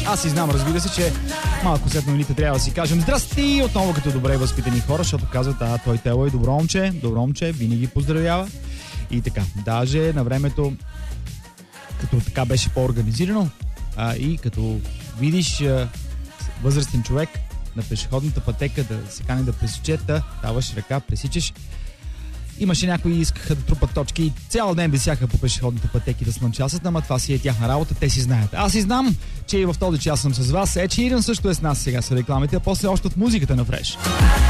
Аз си знам, разбира се, че малко след новините трябва да си кажем здрасти отново като добре възпитани хора, защото казват, той Тело е добро момче, винаги поздравява. И така, даже на времето, като така беше по-организирано, и като видиш възрастен човек на пешеходната пътека да се кани да пресече, даваш ръка, пресичаш. Имаше някои искаха да трупат точки и цял ден висяха по пешеходните пътеки да слънчасат, ама това си е тяхна работа, те си знаят. Аз си знам, че и в този час съм с вас. Ed Sheeran също е с нас, сега са рекламите, а после още от музиката на Фреш.